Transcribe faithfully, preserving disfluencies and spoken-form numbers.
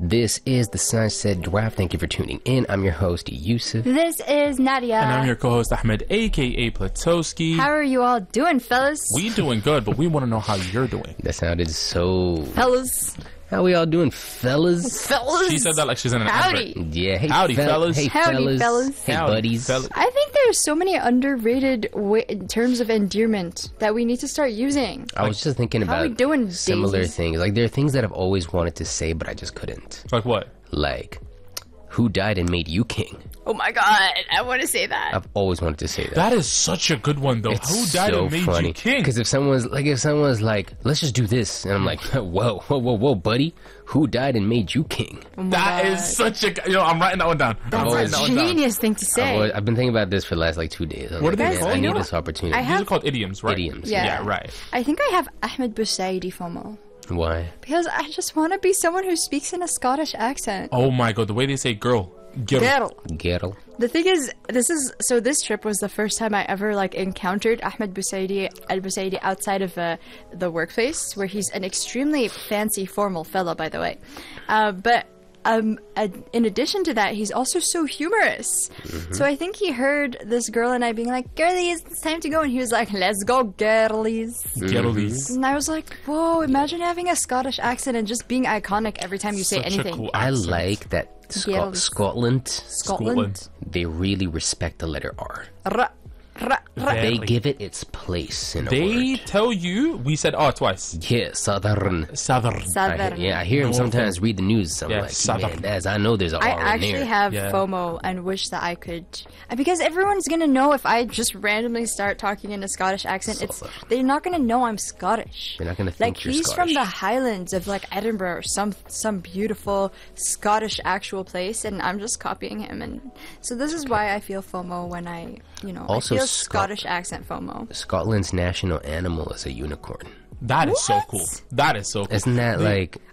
This is the Sunset Draft. Thank you for tuning in. I'm your host, Yusuf. This is Nadia. And I'm your co-host, Ahmed, a k a. Platowski. How are you all doing, fellas? We doing good, but we want to know how you're doing. That sounded so... Fellas. How we all doing, fellas? Fellas. She said that like she's in an Howdy. advert. Yeah, hey, Howdy, fel- fellas. Hey, Howdy, fellas. fellas. Hey, Howdy, buddies. fellas. I think there's so many underrated w- terms of endearment that we need to start using. I was just thinking How about we doing, similar daisies? things. Like, there are things that I've always wanted to say, but I just couldn't. Like what? Like, who died and made you king? Oh my god, I want to say that. I've always wanted to say that. That is such a good one, though. It's Who died so and made funny. you king? Because if someone's like, if someone's like, let's just do this, and I'm like, whoa, whoa, whoa, whoa, buddy, who died and made you king? Oh my That God. is such a... You know, I'm writing that one down. I'm That's writing a that one down. genius thing to I've, say. always, I've been thinking about this for the last like two days. I was What like, are they man, called? I You need know this opportunity. I These have- are called idioms, right? Idioms. Yeah. Yeah, right. I think I have Ahmed Busaidi FOMO. Why? Because I just want to be someone who speaks in a Scottish accent. Oh my god, the way they say girl. Girl. Girl. Geralt. The thing is, this is so. This trip was the first time I ever like encountered Ahmed Busaidi Al Busaidi outside of uh, the workplace, where he's an extremely fancy, formal fella, by the way. Uh, but um, uh, in addition to that, he's also so humorous. Mm-hmm. So I think he heard this girl and I being like, "Girlies, it's time to go," and he was like, "Let's go, girlies." Girlies. And I was like, "Whoa! Imagine having a Scottish accent and just being iconic every time you say Such a anything." cool I accent. like that Sco- Geralt. Scotland, Scotland. they really respect the letter R. Ra, ra, ra. They Really? give it its place in a They word. tell you, we said R twice. Yeah, Southern. Southern. I, Southern. yeah, I hear him Northern. sometimes read the news. So I'm Yeah, like, Southern. man, that's, I know there's a R I in actually there. have Yeah. FOMO and wish that I could, and because everyone's gonna know if I just randomly start talking in a Scottish accent. It's Southern. they're not gonna know I'm Scottish. They're not gonna Like think you're he's from Scottish. the Highlands of like Edinburgh or some some beautiful Scottish actual place, and I'm just copying him. And so this is why I feel FOMO when I, you know, Also I feel Scot- Scottish accent FOMO. Scotland's national animal is a unicorn. That is so What? cool. That is so cool. Isn't that like